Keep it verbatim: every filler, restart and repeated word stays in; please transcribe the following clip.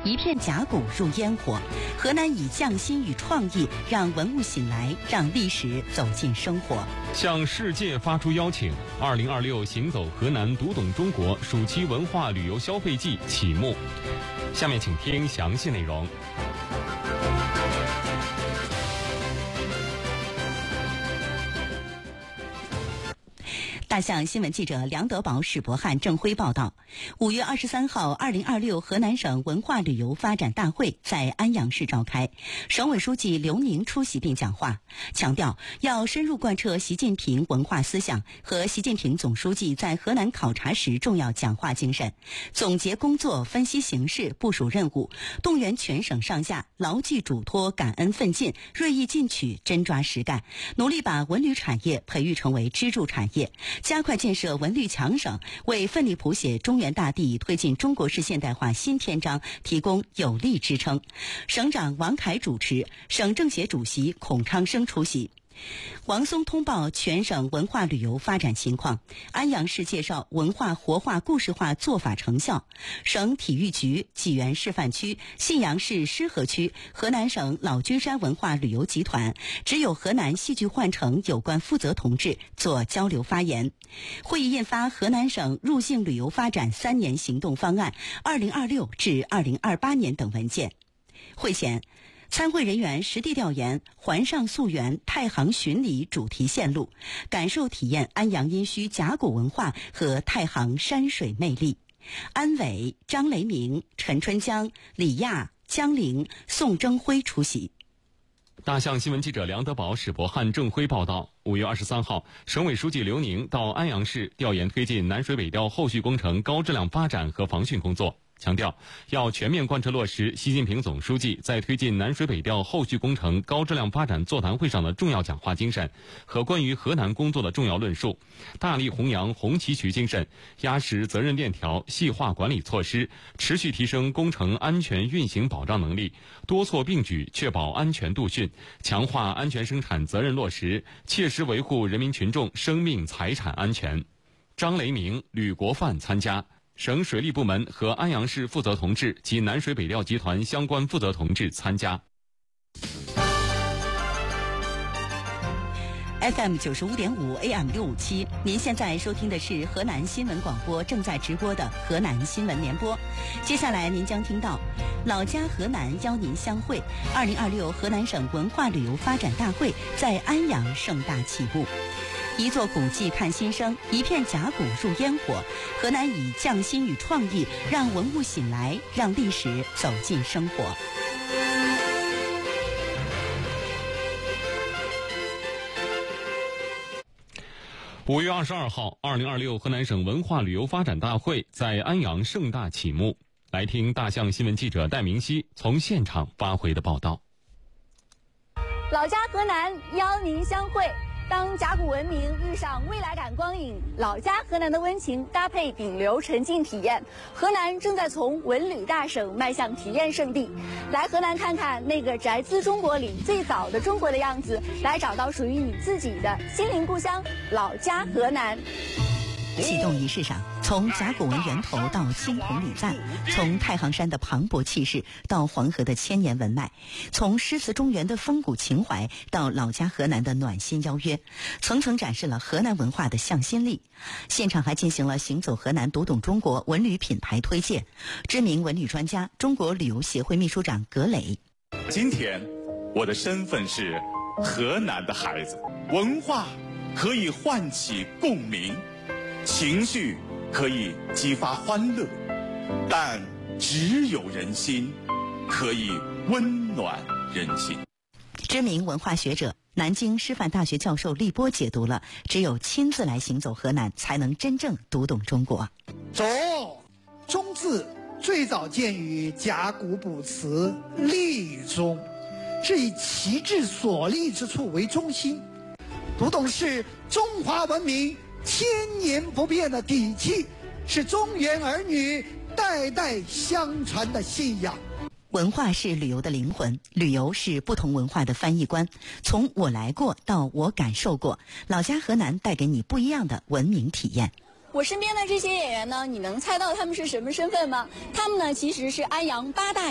一片甲骨入烟火。河南以匠心与创意，让文物醒来，让历史走进生活。 向世界发出邀请，二零二六行走河南，读懂中国暑期文化旅游消费季启幕。下面请听详细内容。 大象新闻记者梁德宝、史博汉、郑辉报道。五月二十三号，二零二六河南省文化旅游发展大会在安阳市召开，省委书记刘宁出席并讲话，强调要深入贯彻习近平文化思想和习近平总书记在河南考察时重要讲话精神，总结工作，分析形势，部署任务，动员全省上下牢记嘱托，感恩奋进，锐意进取，真抓实干，努力把文旅产业培育成为支柱产业，加快建设文旅强省，为奋力谱写中原大地、推进中国式现代化新篇章提供有力支撑。省长王凯主持，省政协主席孔昌生出席。王松通报全省文化旅游发展情况，安阳市介绍文化活化故事化做法成效。省体育局、济源示范区、信阳市狮河区、河南省老君山文化旅游集团、只有河南戏剧幻城有关负责同志做交流发言。会议印发河南省入境旅游发展三年行动方案二零二六至二零二八年等文件。会前，参会人员实地调研环上溯源太行巡礼主题线路，感受体验安阳殷墟甲骨文化和太行山水魅力。安伟、张雷鸣、陈春江、李亚、江玲、宋征辉出席。 大象新闻记者梁德宝、史博汉、郑辉报道。五月二十三号，省委书记刘宁到安阳市调研推进南水北调后续工程高质量发展和防汛工作，强调要全面贯彻落实习近平总书记在推进南水北调后续工程高质量发展座谈会上的重要讲话精神和关于河南工作的重要论述，大力弘扬红旗渠精神，压实责任链条，细化管理措施，持续提升工程安全运行保障能力，多措并举确保安全度汛，强化安全生产责任落实，切实维护人民群众生命财产安全。张雷鸣、吕国范参加，省水利部门和安阳市负责同志及南水北调集团相关负责同志参加。 F M 九十五点五 A M 六五七，您现在收听的是河南新闻广播正在直播的河南新闻联播。接下来您将听到老家河南邀您相会，二零二六河南省文化旅游发展大会在安阳盛大启幕。一座古迹看新生，一片甲骨入烟火。河南以匠心与创意，让文物醒来，让历史走进生活。 五月二十二号，二零二六河南省文化旅游发展大会在安阳盛大启幕。来听大象新闻记者戴明熙从现场发回的报道。 老家河南邀您相会。当甲骨文明遇上未来感光影，老家河南的温情搭配顶流沉浸体验，河南正在从文旅大省迈向体验胜地。来河南看看那个宅兹中国里最早的中国的样子，来找到属于你自己的心灵故乡老家河南。 启动仪式上，从甲骨文源头到青铜礼赞，从太行山的磅礴气势到黄河的千年文脉，从诗词中原的风骨情怀到老家河南的暖心邀约，层层展示了河南文化的向心力。现场还进行了行走河南读懂中国文旅品牌推介，知名文旅专家中国旅游协会秘书长葛磊。 今天我的身份是河南的孩子，文化可以唤起共鸣，情绪可以激发欢乐，但只有人心可以温暖人心。 知名文化学者、南京师范大学教授厉波解读了只有亲自来行走河南，才能真正读懂中国。 走，中字最早见于甲骨卜辞立中，是以旗帜所立之处为中心，读懂是中华文明千年不变的底气，是中原儿女代代相传的信仰。 文化是旅游的灵魂，旅游是不同文化的翻译官。从我来过到我感受过，老家河南带给你不一样的文明体验。 我身边的这些演员呢，你能猜到他们是什么身份吗？他们呢，其实是安阳八大